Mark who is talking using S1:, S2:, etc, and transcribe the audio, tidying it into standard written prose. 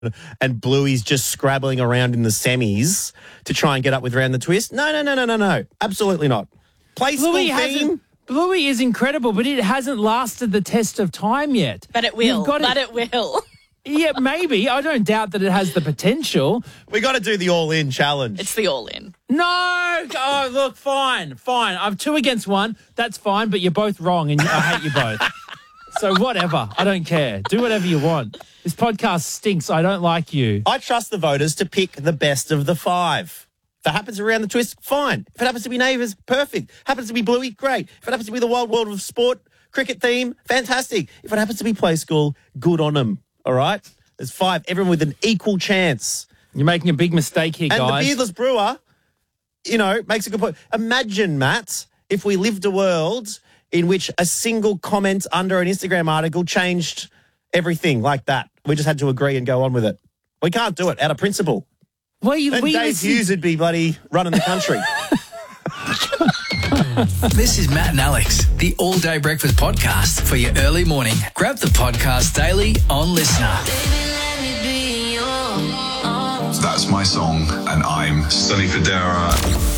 S1: and Bluey's just scrabbling around in the semis to try and get up with Round the Twist. No. Absolutely not. Play school theme.
S2: Bluey is incredible, but it hasn't lasted the test of time yet.
S3: But it will. It will.
S2: Yeah, maybe. I don't doubt that it has the potential.
S1: We got to do the all-in challenge.
S3: It's the all-in.
S2: No! Oh, look, fine. I'm 2 against 1. That's fine, but you're both wrong, and I hate you both. So whatever. I don't care. Do whatever you want. This podcast stinks. I don't like you.
S1: I trust the voters to pick the best of the 5. If it happens around the twist, fine. If it happens to be Neighbours, perfect. Happens to be Bluey, great. If it happens to be the Wild World of Sport, cricket theme, fantastic. If it happens to be Play School, good on them. All right? There's 5. Everyone with an equal chance.
S2: You're making a big mistake here, guys.
S1: And the Beardless Brewer, makes a good point. Imagine, Matt, if we lived a world in which a single comment under an Instagram article changed everything like that. We just had to agree and go on with it. We can't do it out of principle. Then Dave Hughes would be bloody running the country.
S4: This is Matt and Alex, the All Day Breakfast Podcast for your early morning. Grab the podcast daily on Listener.
S5: That's my song, and I'm Sonny Fodera.